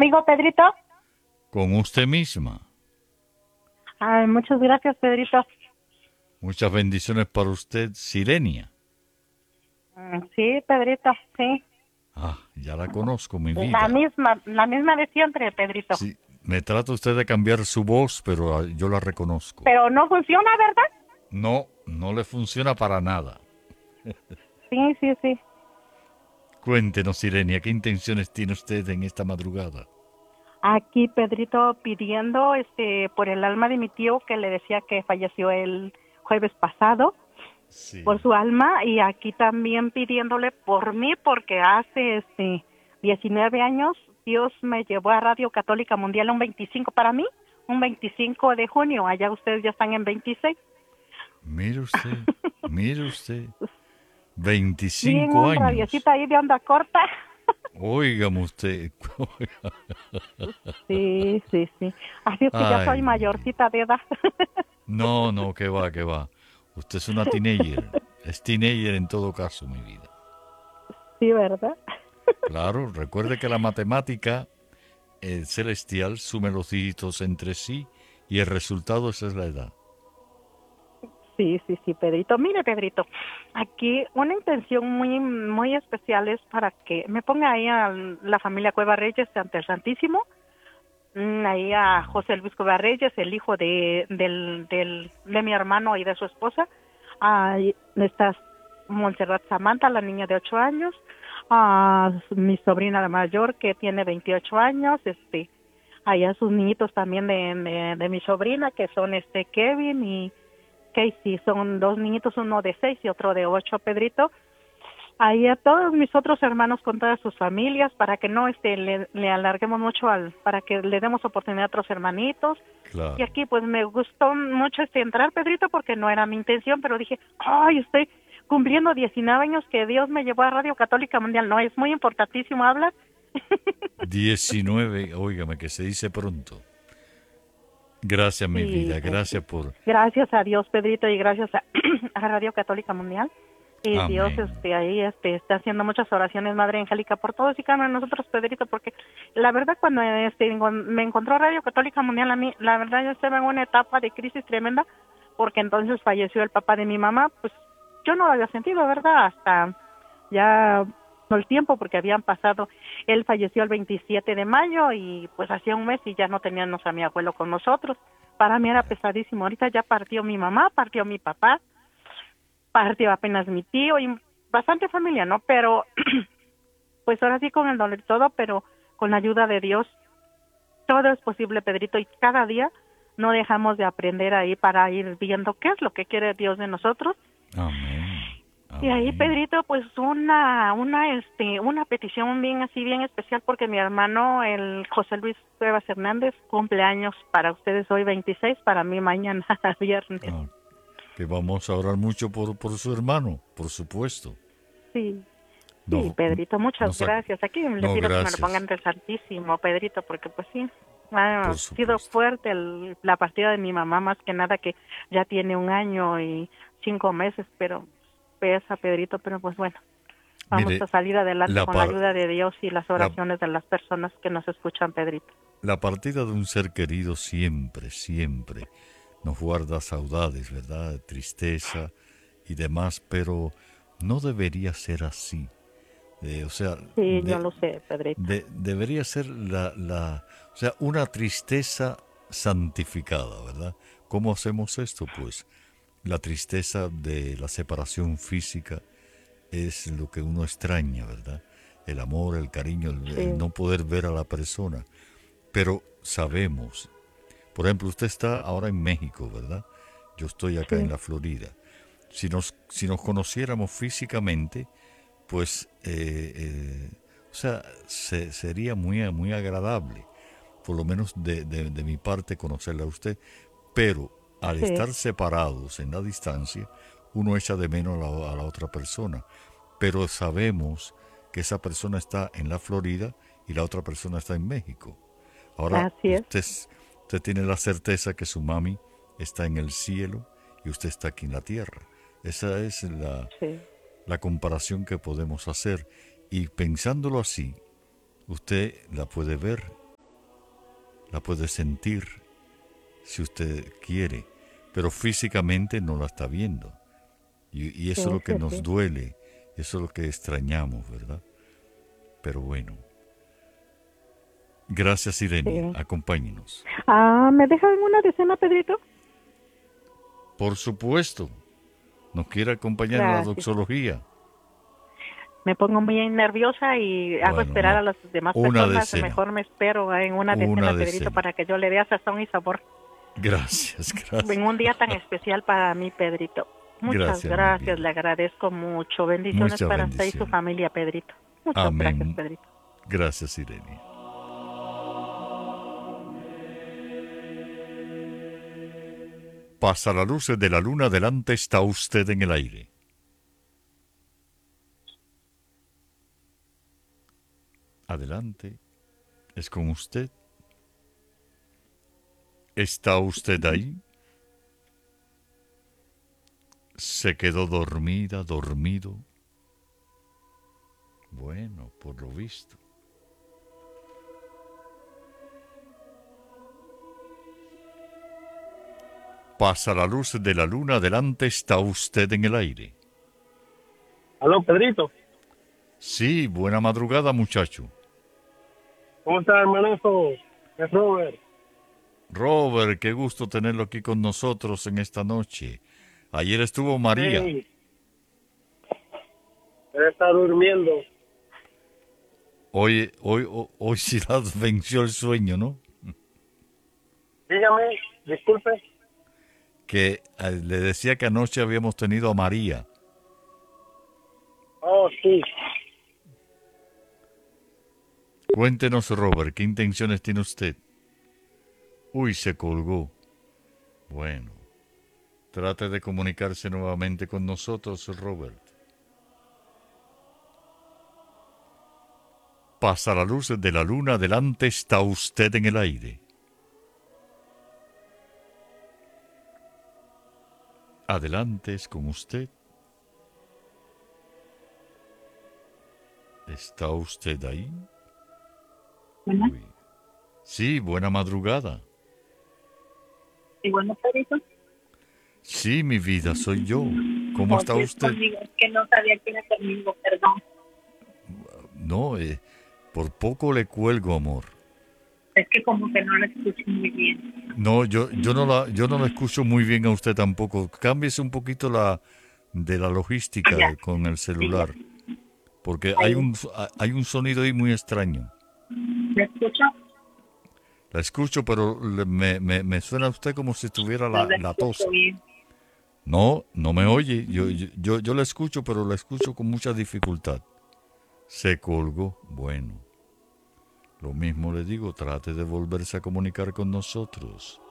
conmigo, Pedrito? Con usted misma. Ay, muchas gracias, Pedrito. Muchas bendiciones para usted, Sirenia. Sí, Pedrito, sí. Ah, ya la conozco, mi La vida. misma, la misma de siempre, Pedrito. Sí, me trata usted de cambiar su voz, pero yo la reconozco. Pero no funciona, ¿verdad? No, no le funciona para nada. Sí, sí, sí. Cuéntenos, Sirenia, ¿qué intenciones tiene usted en esta madrugada? Aquí, Pedrito, pidiendo, por el alma de mi tío que le decía que falleció el jueves pasado, por Sí. su alma, y aquí también pidiéndole por mí, porque hace, 19 años, Dios me llevó a Radio Católica Mundial un 25 para mí, un 25 de junio, allá ustedes ya están en 26. Mire usted, mire usted, Sí, en 25 un años. radiocito ahí de onda corta. Óigame usted. Sí, sí, sí. Así es que ya soy Ay, mi vida. mayorcita de edad. No, no, que va, que va. Usted es una teenager. Es teenager en todo caso, mi vida. Sí, ¿verdad? Claro, recuerde que la matemática celestial sume los dígitos entre sí y el resultado esa es la edad. Sí, sí, sí, Pedrito. Mire, Pedrito, aquí una intención muy, muy especial es para que me ponga ahí a la familia Cueva Reyes ante el Santísimo, ahí a José Luis Cueva Reyes, el hijo de mi hermano y de su esposa, ahí está Montserrat Samantha, la niña de 8 años, a mi sobrina la mayor que tiene 28 años, allá sus niñitos también de mi sobrina que son Kevin y Casey, son dos niñitos, uno de 6 y otro de 8, Pedrito. Ahí a todos mis otros hermanos con todas sus familias para que no le alarguemos mucho para que le demos oportunidad a otros hermanitos. Y Claro. aquí pues me gustó mucho entrar, Pedrito, porque no era mi intención, pero dije, ay, estoy cumpliendo 19 años que Dios me llevó a Radio Católica Mundial. No, es muy importantísimo hablar. 19, óigame, que se dice pronto. Gracias, mi Sí, vida, pues gracias sí. por... Gracias a Dios, Pedrito, y gracias a Radio Católica Mundial. Y Dios Amén. ahí está haciendo muchas oraciones, Madre Angélica, por todos y cada uno de nosotros, Pedrito, porque la verdad cuando me encontró Radio Católica Mundial a mí, la verdad yo estaba en una etapa de crisis tremenda, porque entonces falleció el papá de mi mamá, pues yo no lo había sentido, ¿verdad? Hasta ya no el tiempo, porque habían pasado, él falleció el 27 de mayo y pues hacía un mes y ya no teníamos a mi abuelo con nosotros. Para mí era pesadísimo, ahorita ya partió mi mamá, partió mi papá, partió apenas mi tío y bastante familia, ¿no? Pero pues ahora sí con el dolor y todo, pero con la ayuda de Dios todo es posible, Pedrito, y cada día no dejamos de aprender ahí para ir viendo qué es lo que quiere Dios de nosotros. Amén. Y ahí, Amén. Pedrito, pues una petición bien así, bien especial, porque mi hermano, el José Luis Cuevas Hernández, cumple años para ustedes hoy 26, para mí mañana viernes. Ah, que vamos a orar mucho por su hermano, por supuesto. Sí. Sí, No, Pedrito, muchas no, gracias. Aquí le no, pido que me lo pongan gracias, del Santísimo, Pedrito, porque pues sí, ha por sido supuesto. fuerte la partida de mi mamá, más que nada que ya tiene 1 año y 5 meses, pero pesa, Pedrito, pero pues bueno, vamos Mire, a salir adelante la, con la par- ayuda de Dios y las la, oraciones de las personas que nos escuchan, Pedrito. la partida de un ser querido siempre, siempre nos guarda saudades, ¿verdad? Tristeza y demás, pero no debería ser así. O sea, Sí, yo lo sé, Pedrito. debería ser o sea, una tristeza santificada, ¿verdad? ¿Cómo hacemos esto? Pues la tristeza de la separación física es lo que uno extraña, ¿verdad? El amor, el cariño, el Sí, no poder ver a la persona. Pero sabemos, por ejemplo, usted está ahora en México, ¿verdad? Yo estoy acá en sí, la Florida. Si nos conociéramos físicamente, pues, o sea, sería muy, muy agradable, por lo menos de mi parte, conocerla a usted. Pero al sí, estar separados en la distancia, uno echa de menos a la otra persona. Pero sabemos que esa persona está en la Florida y la otra persona está en México. Ahora, así es. usted tiene la certeza que su mami está en el cielo y usted está aquí en la tierra. Esa es Sí, la comparación que podemos hacer. Y pensándolo así, usted la puede ver la puede sentir si usted quiere, pero físicamente no la está viendo. Y Sí, eso es lo que sí, nos sí. duele, eso es lo que extrañamos, ¿verdad? Pero bueno, gracias Irenia, Sí. acompáñenos. ¿Me dejan una decena, Pedrito? Por supuesto, nos quiere acompañar en la Gracias. doxología. Me pongo muy nerviosa y hago Bueno, esperar a no, las demás una personas. decena, Mejor me espero en una una decena, Pedrito, decena. para que yo le dé sazón y sabor Gracias, gracias, en un día tan especial para mí, Pedrito. Muchas gracias mi gracias, vida. le agradezco mucho. Bendiciones Muchas para usted y su bendiciones. familia, Pedrito. Muchas gracias, Amén. Pedrito. Gracias Irenia. Pasa la luz de la luna, delante está usted en el aire. Adelante, es con usted. ¿Está usted ahí? ¿Se quedó dormida, dormido? Bueno, por lo visto. Pasa la luz de la luna, delante está usted en el aire. Aló, Pedrito. Sí, buena madrugada, muchacho. ¿Cómo está, hermanazo? Es Robert. Robert, qué gusto tenerlo aquí con nosotros en esta noche. Ayer estuvo María. Sí, él está durmiendo. Hoy sí la venció el sueño, ¿no? Dígame, disculpe. Que le decía que anoche habíamos tenido a María. Oh, sí. Cuéntenos, Robert, ¿qué intenciones tiene usted? Uy, se colgó. Bueno, trate de comunicarse nuevamente con nosotros, Robert. Pasa la luz de la luna, delante está usted en el aire. Adelante es con usted. ¿Está usted ahí? Bueno, Uy. Sí, buena madrugada. igual no Pedrito. Sí, mi vida, soy yo. ¿Cómo está Porque es usted? conmigo, es que no sabía quién era conmigo, perdón. No, por poco le cuelgo, amor. Es que como que no lo escucho muy bien. No, yo no la escucho muy bien a usted tampoco. Cámbiese un poquito de la logística Ya, con el sí, ya. celular, porque Ahí, hay un sonido ahí muy extraño. ¿me escucho? La escucho, pero me suena a usted como si tuviera No lo la tos. escucho bien. No, no me oye. Yo la escucho, pero la escucho con mucha dificultad. Se colgó. Bueno, lo mismo le digo, trate de volverse a comunicar con nosotros.